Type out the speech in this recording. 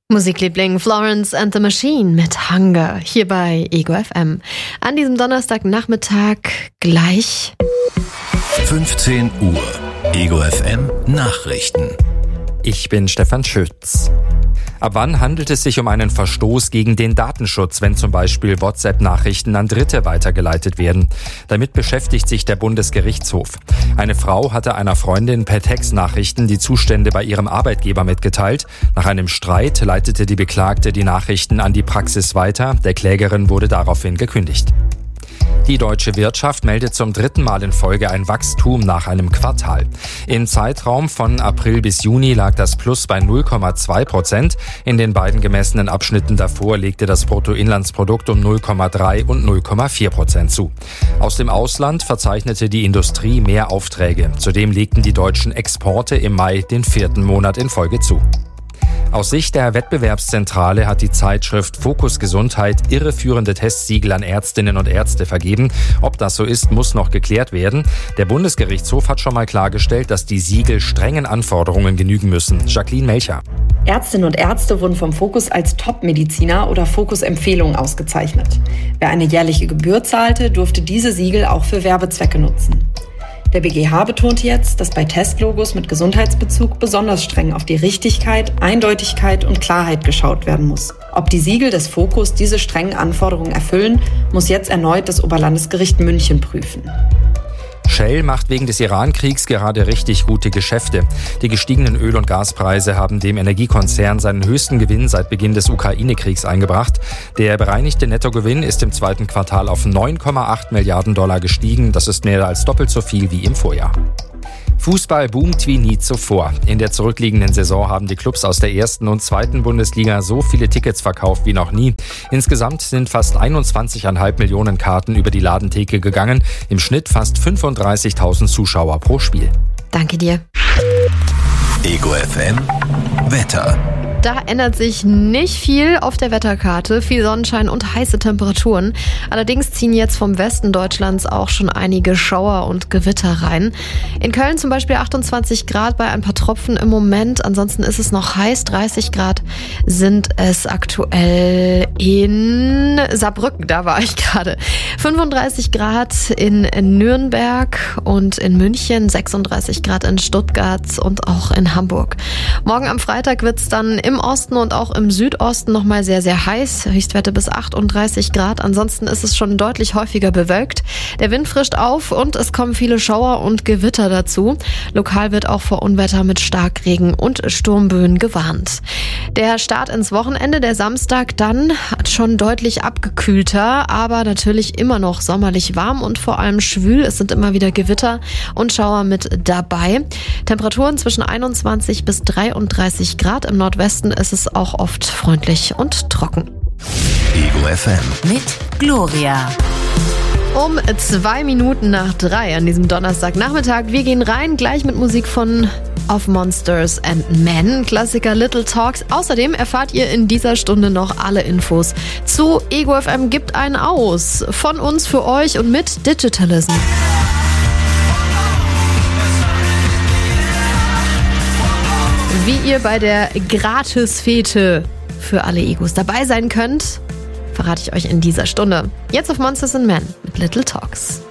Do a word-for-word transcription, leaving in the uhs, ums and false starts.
Musikliebling Florence and the Machine mit Hunger hier bei Ego F M. An diesem Donnerstagnachmittag gleich fünfzehn Uhr Ego F M Nachrichten. Ich bin Stefan Schütz. Ab wann handelt es sich um einen Verstoß gegen den Datenschutz, wenn zum Beispiel WhatsApp-Nachrichten an Dritte weitergeleitet werden? Damit beschäftigt sich der Bundesgerichtshof. Eine Frau hatte einer Freundin per Textnachrichten die Zustände bei ihrem Arbeitgeber mitgeteilt. Nach einem Streit leitete die Beklagte die Nachrichten an die Praxis weiter. Der Klägerin wurde daraufhin gekündigt. Die deutsche Wirtschaft meldet zum dritten Mal in Folge ein Wachstum nach einem Quartal. Im Zeitraum von April bis Juni lag das Plus bei null Komma zwei Prozent. In den beiden gemessenen Abschnitten davor legte das Bruttoinlandsprodukt um null Komma drei und null Komma vier Prozent zu. Aus dem Ausland verzeichnete die Industrie mehr Aufträge. Zudem legten die deutschen Exporte im Mai den vierten Monat in Folge zu. Aus Sicht der Wettbewerbszentrale hat die Zeitschrift Fokus Gesundheit irreführende Testsiegel an Ärztinnen und Ärzte vergeben. Ob das so ist, muss noch geklärt werden. Der Bundesgerichtshof hat schon mal klargestellt, dass die Siegel strengen Anforderungen genügen müssen. Jacqueline Melcher. Ärztinnen und Ärzte wurden vom Fokus als Top-Mediziner oder Fokus-Empfehlung ausgezeichnet. Wer eine jährliche Gebühr zahlte, durfte diese Siegel auch für Werbezwecke nutzen. Der B G H betonte jetzt, dass bei Testlogos mit Gesundheitsbezug besonders streng auf die Richtigkeit, Eindeutigkeit und Klarheit geschaut werden muss. Ob die Siegel des Fokus diese strengen Anforderungen erfüllen, muss jetzt erneut das Oberlandesgericht München prüfen. Shell macht wegen des Iran-Kriegs gerade richtig gute Geschäfte. Die gestiegenen Öl- und Gaspreise haben dem Energiekonzern seinen höchsten Gewinn seit Beginn des Ukraine-Kriegs eingebracht. Der bereinigte Nettogewinn ist im zweiten Quartal auf neun Komma acht Milliarden Dollar gestiegen. Das ist mehr als doppelt so viel wie im Vorjahr. Fußball boomt wie nie zuvor. In der zurückliegenden Saison haben die Clubs aus der ersten und zweiten Bundesliga so viele Tickets verkauft wie noch nie. Insgesamt sind fast einundzwanzig Komma fünf Millionen Karten über die Ladentheke gegangen. Im Schnitt fast fünfunddreißigtausend Zuschauer pro Spiel. Danke dir. Ego F M Wetter. Da ändert sich nicht viel auf der Wetterkarte. Viel Sonnenschein und heiße Temperaturen. Allerdings ziehen jetzt vom Westen Deutschlands auch schon einige Schauer und Gewitter rein. In Köln zum Beispiel achtundzwanzig Grad bei ein paar Tropfen im Moment. Ansonsten ist es noch heiß. dreißig Grad sind es aktuell in Saarbrücken. Da war ich gerade. fünfunddreißig Grad in Nürnberg und in München. sechsunddreißig Grad in Stuttgart und auch in Hamburg. Morgen am Freitag wird es dann im Osten und auch im Südosten nochmal sehr, sehr heiß. Höchstwerte bis achtunddreißig Grad. Ansonsten ist es schon deutlich häufiger bewölkt. Der Wind frischt auf und es kommen viele Schauer und Gewitter dazu. Lokal wird auch vor Unwetter mit Starkregen und Sturmböen gewarnt. Der Start ins Wochenende, der Samstag, dann schon deutlich abgekühlter, aber natürlich immer noch sommerlich warm und vor allem schwül. Es sind immer wieder Gewitter und Schauer mit dabei. Temperaturen zwischen einundzwanzig bis dreiunddreißig Grad. Im Nordwesten ist es auch oft freundlich und trocken. Ego F M mit Gloria. Um zwei Minuten nach drei an diesem Donnerstagnachmittag. Wir gehen rein, gleich mit Musik von Of Monsters and Men, Klassiker Little Talks. Außerdem erfahrt ihr in dieser Stunde noch alle Infos zu Ego F M gibt einen aus. Von uns für euch und mit Digitalism. Wie ihr bei der Gratis-Fete für alle Egos dabei sein könnt, verrate ich euch in dieser Stunde. Jetzt auf Monsters and Men mit Little Talks.